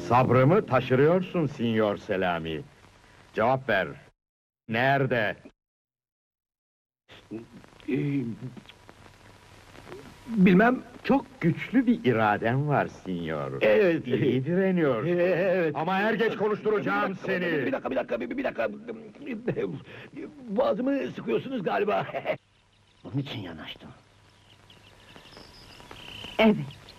Sabrımı taşırıyorsun Sinyor Selami. Cevap ver. Nerede? Bilmem. Çok güçlü bir iraden var Sinyor. Evet. İyi direniyor. Evet. Ama er geç konuşturacağım Bir seni. dakika. Boğazımı sıkıyorsunuz galiba. Onun için yanaştım. Evet.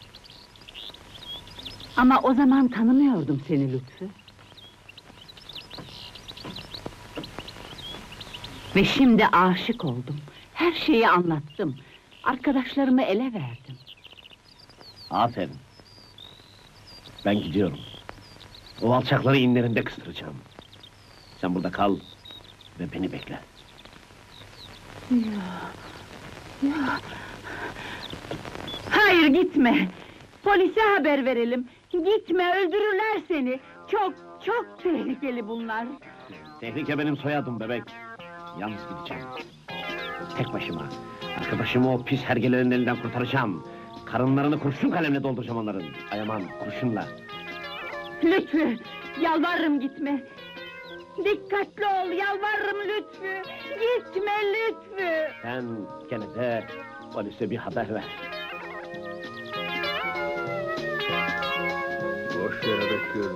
Ama o zaman tanımıyordum seni Lütfü. Ve şimdi aşık oldum. Her şeyi anlattım. Arkadaşlarımı ele verdim. Aferin. Ben gidiyorum. O alçakları inlerinde kıstıracağım. Sen burada kal ve beni bekle. Hayır, gitme! Polise haber verelim. Gitme, öldürürler seni. Çok tehlikeli bunlar. Tehlike benim soyadım bebek. Yalnız gideceğim. Tek başıma. Arkadaşımı o pis hergelerin elinden kurtaracağım. Karınlarını kurşun kalemle dolduracağım onların. Ayaman, kurşunla. Lütfü, yalvarırım gitme! Dikkatli ol, yalvarırım Lütfü! Gitme Lütfü! Sen gene de polise bir haber ver. Boş yere bekliyoruz.